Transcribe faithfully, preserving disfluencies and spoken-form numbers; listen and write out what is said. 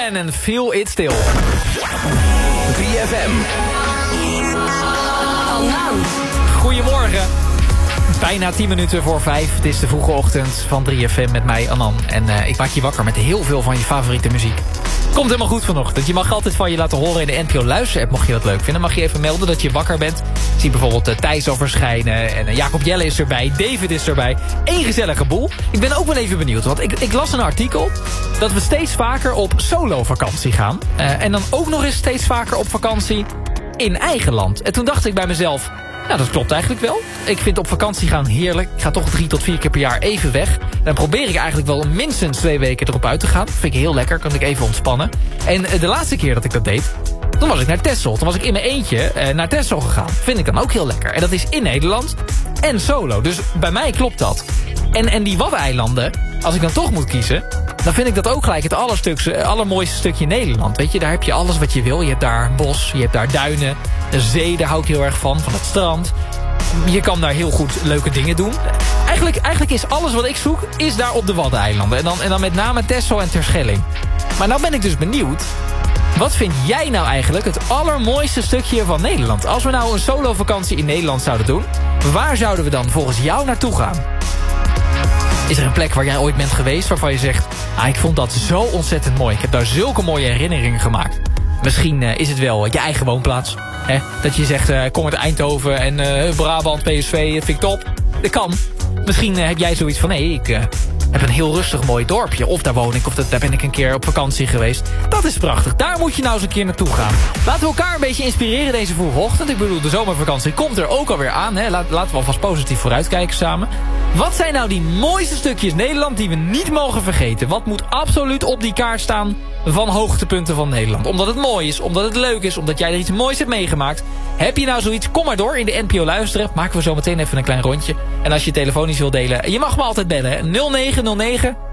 Glenn en Feel It Still. drie F M. Goedemorgen. Bijna tien minuten voor vijf. Het is de vroege ochtend van drie F M met mij, Anan. En uh, ik maak je wakker met heel veel van je favoriete muziek. Komt helemaal goed vanochtend. Je mag altijd van je laten horen in de N P O Luister-app, mocht je dat leuk vinden. Mag je even melden dat je wakker bent. Ik zie bijvoorbeeld uh, Thijs al verschijnen. En uh, Jacob Jelle is erbij. David is erbij. Eén gezellige boel. Ik ben ook wel even benieuwd. Want ik, ik las een artikel dat we steeds vaker op solo-vakantie gaan. Uh, en dan ook nog eens steeds vaker op vakantie in eigen land. En toen dacht ik bij mezelf, nou, dat klopt eigenlijk wel. Ik vind op vakantie gaan heerlijk. Ik ga toch drie tot vier keer per jaar even weg. Dan probeer ik eigenlijk wel minstens twee weken erop uit te gaan. Dat vind ik heel lekker, kan ik even ontspannen. En de laatste keer dat ik dat deed, toen was ik naar Texel. Toen was ik in mijn eentje eh, naar Texel gegaan. Vind ik dan ook heel lekker. En dat is in Nederland en solo. Dus bij mij klopt dat. En, en die Waddeneilanden, als ik dan toch moet kiezen, dan vind ik dat ook gelijk het allerstukse, allermooiste stukje Nederland. Weet je, daar heb je alles wat je wil. Je hebt daar bos, je hebt daar duinen, de zee, daar hou ik heel erg van, van het strand. Je kan daar heel goed leuke dingen doen. Eigenlijk, eigenlijk is alles wat ik zoek, is daar op de Waddeneilanden. En dan, en dan met name Texel en Terschelling. Maar nou ben ik dus benieuwd, wat vind jij nou eigenlijk het allermooiste stukje van Nederland? Als we nou een solo vakantie in Nederland zouden doen, waar zouden we dan volgens jou naartoe gaan? Is er een plek waar jij ooit bent geweest waarvan je zegt, ah, ik vond dat zo ontzettend mooi. Ik heb daar zulke mooie herinneringen gemaakt. Misschien uh, is het wel uh, je eigen woonplaats. Hè? Dat je zegt, uh, kom uit Eindhoven en uh, Brabant, P S V, dat vind ik top. Dat kan. Misschien uh, heb jij zoiets van, nee, ik uh, heb een heel rustig mooi dorpje. Of daar woon ik, of dat, daar ben ik een keer op vakantie geweest. Dat is prachtig. Daar moet je nou eens een keer naartoe gaan. Laten we elkaar een beetje inspireren deze vroege ochtend. Ik bedoel, de zomervakantie komt er ook alweer aan. Hè? Laat, laten we alvast positief vooruitkijken samen. Wat zijn nou die mooiste stukjes Nederland die we niet mogen vergeten? Wat moet absoluut op die kaart staan van hoogtepunten van Nederland? Omdat het mooi is, omdat het leuk is, omdat jij er iets moois hebt meegemaakt. Heb je nou zoiets? Kom maar door in de N P O Luisteren. Maken we zo meteen even een klein rondje. En als je telefonisch wil delen, je mag me altijd bellen. Hè? nul negen nul negen